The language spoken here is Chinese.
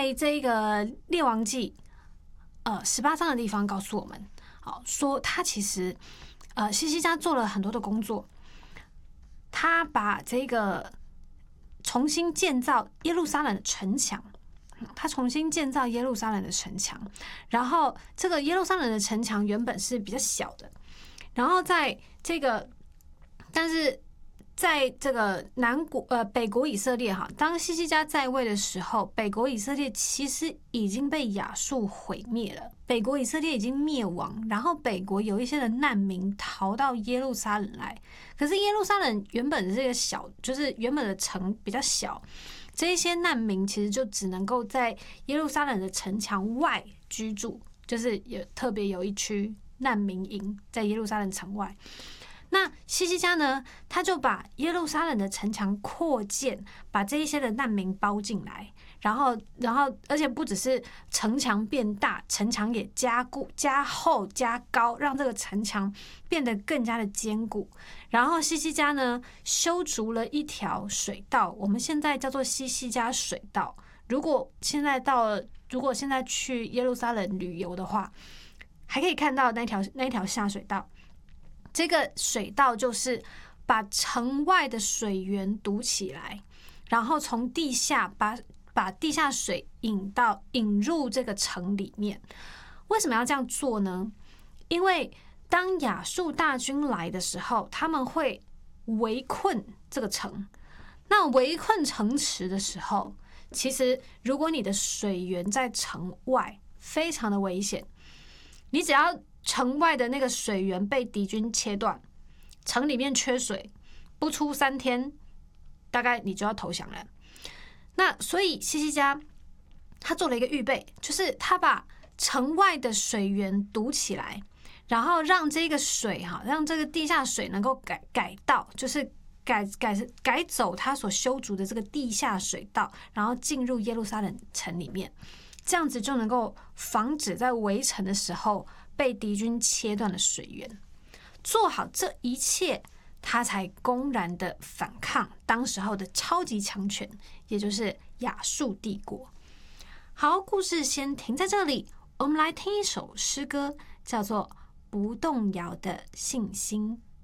在这个列王记18章的地方告诉我们，好说他其实西西家做了很多的工作，他把这个重新建造耶路撒冷的城墙。他重新建造耶路撒冷的城墙，然后这个耶路撒冷的城墙原本是比较小的，然后但是在这个北国以色列哈，当西西家在位的时候，北国以色列其实已经被亚述毁灭了，北国以色列已经灭亡，然后北国有一些的难民逃到耶路撒冷来，可是耶路撒冷原本这个就是原本的城比较小。这一些难民其实就只能够在耶路撒冷的城墙外居住，就是特别有一区难民营在耶路撒冷城外。那西西家呢，他就把耶路撒冷的城墙扩建，把这一些的难民包进来，然后而且不只是城墙变大，城墙也加厚加高，让这个城墙变得更加的坚固。然后西西家呢，修筑了一条水道，我们现在叫做西西家水道。如果现在去耶路撒冷旅游的话，还可以看到那条下水道。这个水道就是把城外的水源堵起来，然后从地下把地下水引入这个城里面。为什么要这样做呢？因为当亚述大军来的时候，他们会围困这个城。那围困城池的时候，其实如果你的水源在城外，非常的危险。你只要城外的那个水源被敌军切断，城里面缺水，不出3天，大概你就要投降了。那所以西西家他做了一个预备，就是他把城外的水源堵起来，然后让这个水让这个地下水能够改道，就是改走他所修筑的这个地下水道，然后进入耶路撒冷城里面，这样子就能够防止在围城的时候被敌军切断了水源。做好这一切，他才公然的反抗当时候的超级强权，也就是亚述帝国。好，故事先停在这里，我们来听一首诗歌，叫做《不动摇的信心》。